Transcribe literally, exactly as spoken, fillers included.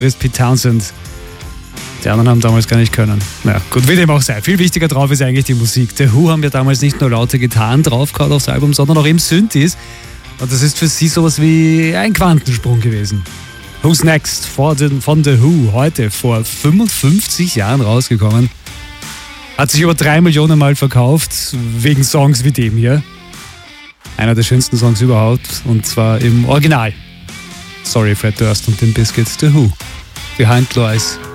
ist Pete Townsend. Die anderen haben damals gar nicht können. Naja, gut, wie dem auch sei. Viel wichtiger drauf ist eigentlich die Musik. The Who haben ja damals nicht nur laute Gitarren draufgehauen aufs Album, sondern auch eben Synthes. Und das ist für sie sowas wie ein Quantensprung gewesen. Who's Next von The Who, heute vor fünfundfünfzig Jahren rausgekommen. Hat sich über drei Millionen Mal verkauft, wegen Songs wie dem hier. Einer der schönsten Songs überhaupt, und zwar im Original. Sorry, Fred Durst und den Biscuits, The Who. Behind Blue Eyes.